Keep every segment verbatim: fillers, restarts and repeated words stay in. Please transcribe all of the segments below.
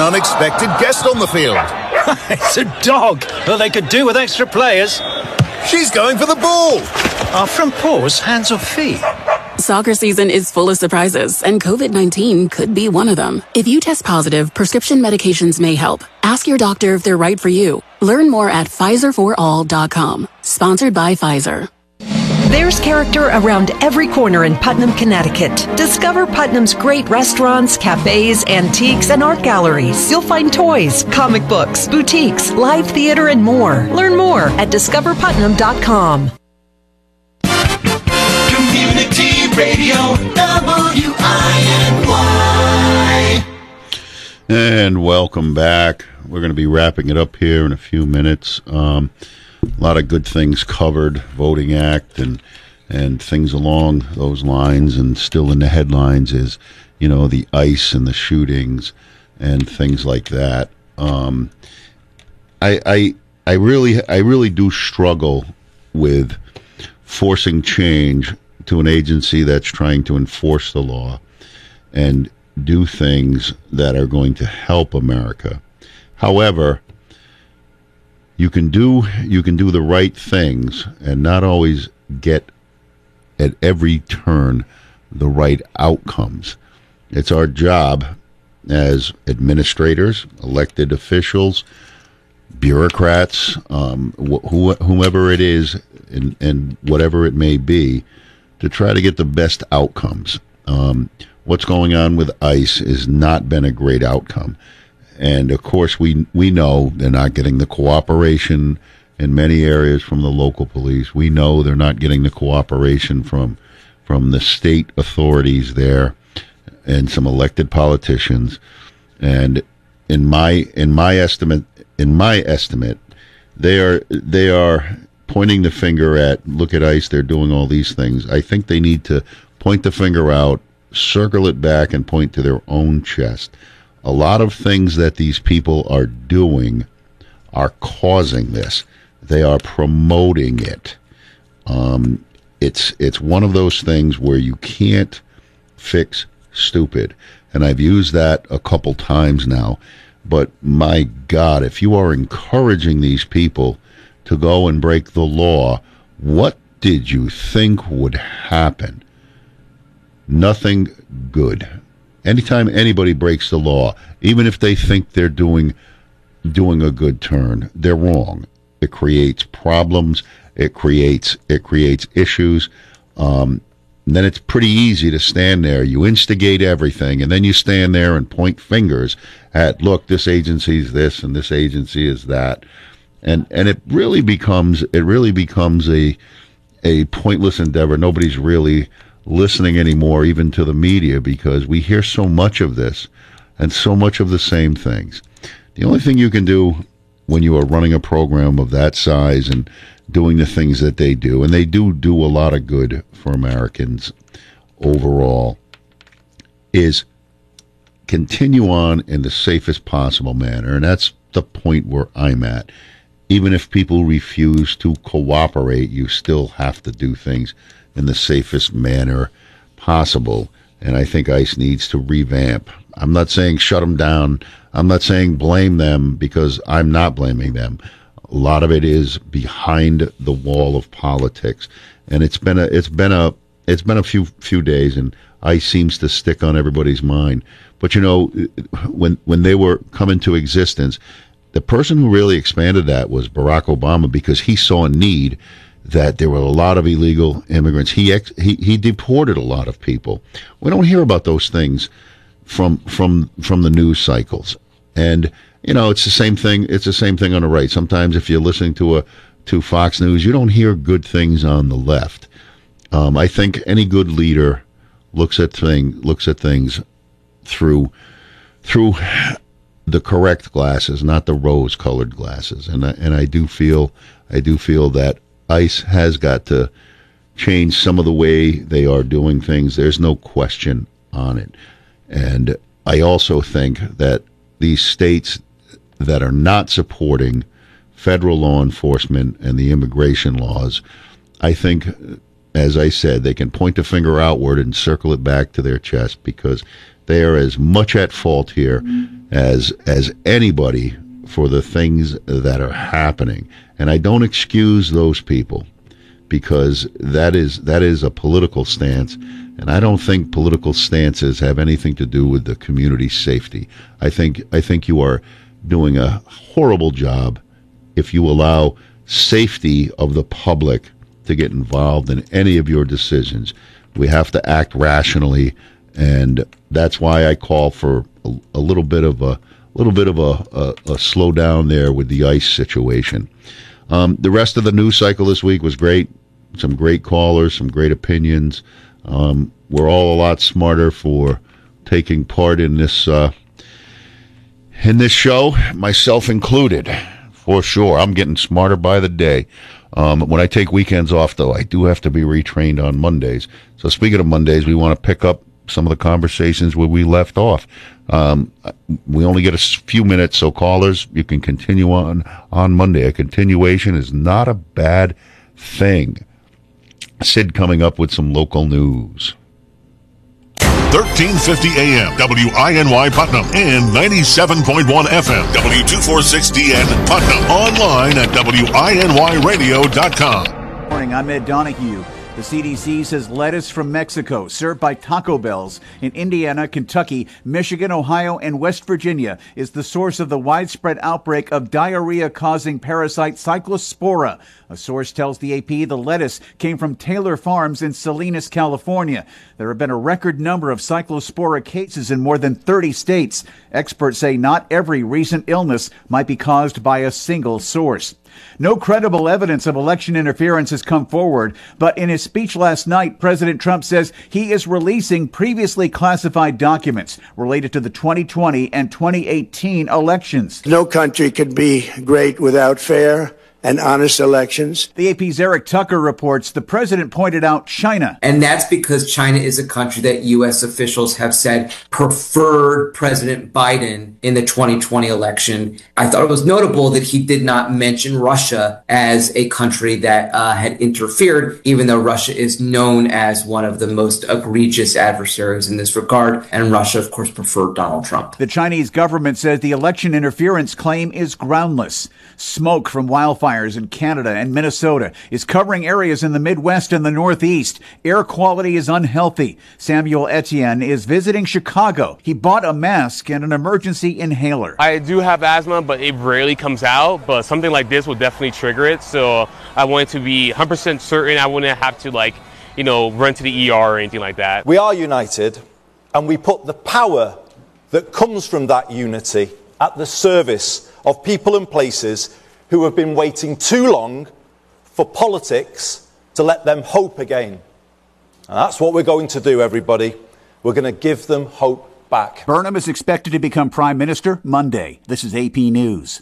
unexpected guest on the field. It's a dog. Well, they could do with extra players. She's going for the ball. Are front paws hands or feet? Soccer season is full of surprises, and COVID nineteen could be one of them. If you test positive, prescription medications may help. Ask your doctor if they're right for you. Learn more at Pfizer for all dot com. Sponsored by Pfizer. There's character around every corner in Putnam, Connecticut. Discover Putnam's great restaurants, cafes, antiques, and art galleries. You'll find toys, comic books, boutiques, live theater, and more. Learn more at discover putnam dot com. Community Radio, W I N Y. And welcome back. We're going to be wrapping it up here in a few minutes. Um, a lot of good things covered, Voting Act and and things along those lines. And still in the headlines is, you know, the ICE and the shootings and things like that. Um, I, I I really I really do struggle with forcing change to an agency that's trying to enforce the law and do things that are going to help America. However, you can do you can do the right things and not always get at every turn the right outcomes. It's our job as administrators, elected officials, bureaucrats, um, wh- whomever it is, and, and whatever it may be, to try to get the best outcomes. Um, what's going on with ICE has not been a great outcome. And, of course, we we know they're not getting the cooperation in many areas from the local police. We know they're not getting the cooperation from from the state authorities there and some elected politicians. And in my in my estimate, in my estimate, they are they are pointing the finger at, look at ICE, they're doing all these things. I think they need to point the finger out, circle it back, and point to their own chest. A lot of things that these people are doing are causing this. They are promoting it. Um, it's it's one of those things where you can't fix stupid. And I've used that a couple times now. But my God, if you are encouraging these people to go and break the law, what did you think would happen? Nothing good. Anytime anybody breaks the law, even if they think they're doing doing a good turn, they're wrong. It creates problems. It creates it creates issues. Um, and then it's pretty easy to stand there. You instigate everything, and then you stand there and point fingers at, look, this agency is this and this agency is that, and and it really becomes it really becomes a a pointless endeavor. Nobody's really listening anymore, even to the media, because we hear so much of this and so much of the same things. The only thing you can do when you are running a program of that size and doing the things that they do, and they do do a lot of good for Americans overall, is continue on in the safest possible manner. And that's the point where I'm at. Even if people refuse to cooperate, you still have to do things in the safest manner possible. And I think ICE needs to revamp. I'm not saying shut them down. I'm not saying blame them, because I'm not blaming them. A lot of it is behind the wall of politics, and it's been a it's been a it's been a few few days, and ICE seems to stick on everybody's mind. But you know, when when they were coming to existence, the person who really expanded that was Barack Obama, because he saw a need that there were a lot of illegal immigrants. He ex- he he deported a lot of people. We don't hear about those things from from from the news cycles. And you know, it's the same thing. It's the same thing on the right. Sometimes, if you're listening to a to Fox News, you don't hear good things on the left. Um, I think any good leader looks at thing looks at things through through the correct glasses, not the rose-colored glasses. And I, and I do feel I do feel that ICE has got to change some of the way they are doing things. There's no question on it. And I also think that these states that are not supporting federal law enforcement and the immigration laws, I think, as I said, they can point the finger outward and circle it back to their chest, because They are as much at fault here as as anybody for the things that are happening. And I don't excuse those people, because that is that is a political stance, and I don't think political stances have anything to do with the community's safety. I think I think you are doing a horrible job if you allow safety of the public to get involved in any of your decisions. We have to act rationally, and that's why I call for a, a little bit of a little bit of a, a, a slowdown there with the ICE situation. Um, the rest of the news cycle this week was great. Some great callers, some great opinions. Um, we're all a lot smarter for taking part in this uh, in this show, myself included, for sure. I'm getting smarter by the day. Um, when I take weekends off, though, I do have to be retrained on Mondays. So speaking of Mondays, we want to pick up some of the conversations where we left off. Um, we only get a few minutes, so callers, you can continue on on Monday. A continuation is not a bad thing. Sid coming up with some local news. thirteen fifty A M, W I N Y Putnam, and ninety-seven point one F M, W two forty-six D N Putnam. Online at W I N Y radio dot com. Good morning, I'm Ed Donahue. The C D C says lettuce from Mexico, served by Taco Bells in Indiana, Kentucky, Michigan, Ohio, and West Virginia, is the source of the widespread outbreak of diarrhea-causing parasite Cyclospora. A source tells the A P the lettuce came from Taylor Farms in Salinas, California. There have been a record number of Cyclospora cases in more than thirty states. Experts say not every recent illness might be caused by a single source. No credible evidence of election interference has come forward, but in his speech last night, President Trump says he is releasing previously classified documents related to the twenty twenty and twenty eighteen elections. No country can be great without fair and honest elections. The A P's Eric Tucker reports the president pointed out China. And that's because China is a country that U S officials have said preferred President Biden in the twenty twenty election. I thought it was notable that he did not mention Russia as a country that uh, had interfered, even though Russia is known as one of the most egregious adversaries in this regard. And Russia, of course, preferred Donald Trump. The Chinese government says the election interference claim is groundless. Smoke from wildfires in Canada and Minnesota is covering areas in the Midwest and the Northeast. Air quality is unhealthy. Samuel Etienne is visiting Chicago. He bought a mask and an emergency inhaler. I do have asthma, but it rarely comes out. But something like this will definitely trigger it. So I wanted to be one hundred percent certain I wouldn't have to, like, you know, run to the E R or anything like that. We are united, and we put the power that comes from that unity at the service of people and places who have been waiting too long for politics to let them hope again. And that's what we're going to do, everybody. We're going to give them hope back. Burnham is expected to become prime minister Monday. This is A P News.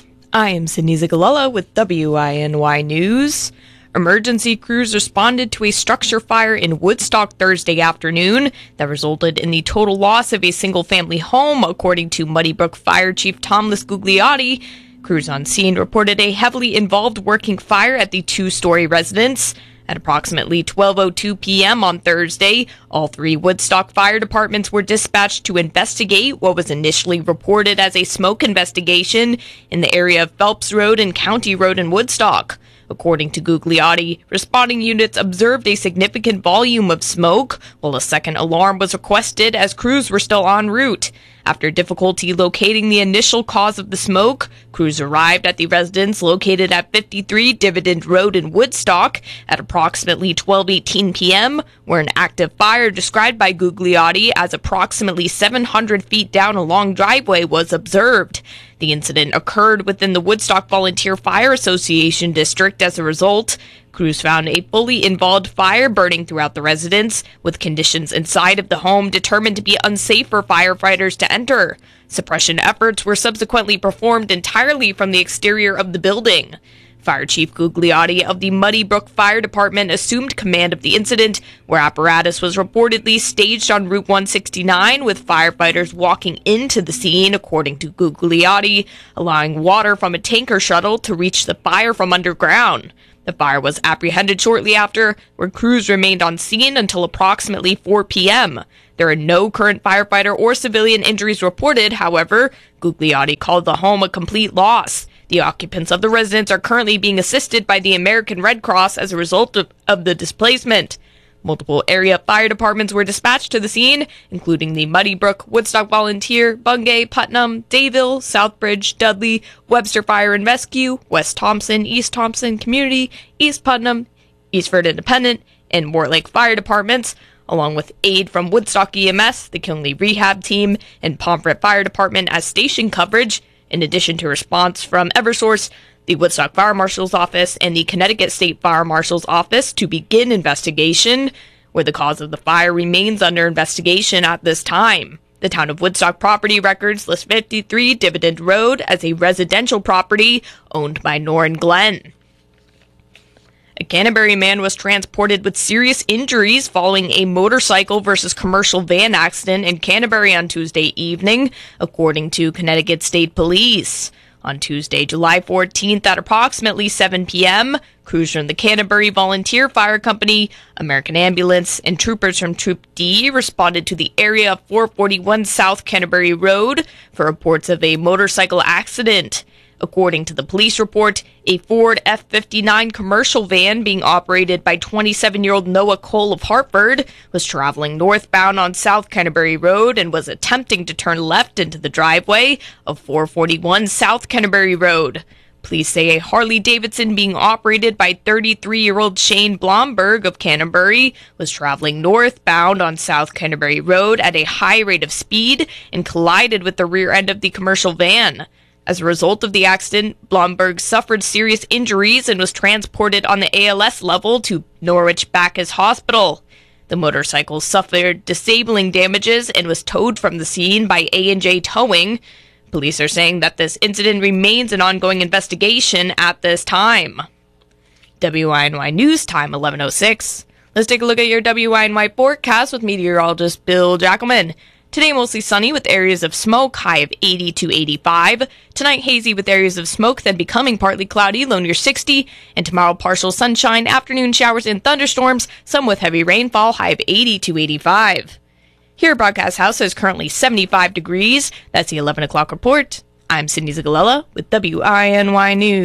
I am Sydney Zagalella with W I N Y News. Emergency crews responded to a structure fire in Woodstock Thursday afternoon that resulted in the total loss of a single-family home, according to Muddy Brook Fire Chief Tom Liscugliotti. Crews on scene reported a heavily involved working fire at the two-story residence. At approximately twelve oh two p.m. on Thursday, all three Woodstock fire departments were dispatched to investigate what was initially reported as a smoke investigation in the area of Phelps Road and County Road in Woodstock. According to Gugliotti, responding units observed a significant volume of smoke, while a second alarm was requested as crews were still en route. After difficulty locating the initial cause of the smoke, crews arrived at the residence located at fifty-three Dividend Road in Woodstock at approximately twelve eighteen p.m., where an active fire described by Gugliotti as approximately seven hundred feet down a long driveway was observed. The incident occurred within the Woodstock Volunteer Fire Association district. As a result, crews found a fully involved fire burning throughout the residence, with conditions inside of the home determined to be unsafe for firefighters to enter. Suppression efforts were subsequently performed entirely from the exterior of the building. Fire Chief Gugliotti of the Muddy Brook Fire Department assumed command of the incident, where apparatus was reportedly staged on Route one sixty-nine, with firefighters walking into the scene, according to Gugliotti, allowing water from a tanker shuttle to reach the fire from underground. The fire was apprehended shortly after, where crews remained on scene until approximately four p.m. There are no current firefighter or civilian injuries reported. However, Gugliotti called the home a complete loss. The occupants of the residence are currently being assisted by the American Red Cross as a result of, of the displacement. Multiple area fire departments were dispatched to the scene, including the Muddy Brook, Woodstock Volunteer, Bungay, Putnam, Dayville, Southbridge, Dudley, Webster Fire and Rescue, West Thompson, East Thompson Community, East Putnam, Eastford Independent, and Mortlake Fire Departments, along with aid from Woodstock E M S, the Kinley Rehab Team, and Pomfret Fire Department as station coverage, in addition to response from Eversource, the Woodstock Fire Marshal's Office, and the Connecticut State Fire Marshal's Office to begin investigation, where the cause of the fire remains under investigation at this time. The Town of Woodstock property records list fifty-three Dividend Road as a residential property owned by Norrin Glenn. A Canterbury man was transported with serious injuries following a motorcycle versus commercial van accident in Canterbury on Tuesday evening, according to Connecticut State Police. On Tuesday, July fourteenth at approximately seven p.m., crews from the Canterbury Volunteer Fire Company, American Ambulance, and troopers from Troop D responded to the area of four forty-one South Canterbury Road for reports of a motorcycle accident. According to the police report, a Ford F fifty-nine commercial van being operated by twenty-seven-year-old Noah Cole of Hartford was traveling northbound on South Canterbury Road and was attempting to turn left into the driveway of four forty-one South Canterbury Road. Police say a Harley-Davidson being operated by thirty-three-year-old Shane Blomberg of Canterbury was traveling northbound on South Canterbury Road at a high rate of speed and collided with the rear end of the commercial van. As a result of the accident, Blomberg suffered serious injuries and was transported on the A L S level to Norwich Bacchus Hospital. The motorcycle suffered disabling damages and was towed from the scene by A and J Towing. Police are saying that this incident remains an ongoing investigation at this time. W I N Y News Time, eleven oh six. Let's take a look at your W I N Y forecast with meteorologist Bill Jackelman. Today, mostly sunny with areas of smoke, high of eighty to eighty-five. Tonight, hazy with areas of smoke, then becoming partly cloudy, low near sixty. And tomorrow, partial sunshine, afternoon showers and thunderstorms, some with heavy rainfall, high of eighty to eighty-five. Here at Broadcast House, is currently seventy-five degrees. That's the eleven o'clock report. I'm Sydney Zagalella with W I N Y News.